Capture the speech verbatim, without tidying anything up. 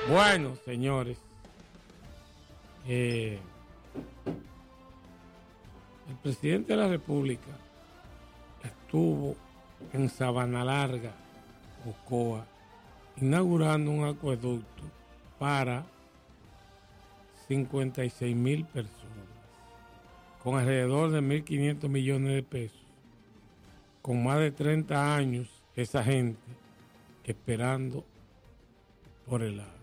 Bueno, señores, eh, el presidente de la República estuvo en Sabana Larga, Ocoa, inaugurando un acueducto para cincuenta y seis mil personas, con alrededor de mil quinientos millones de pesos, con más de treinta años esa gente esperando por el agua.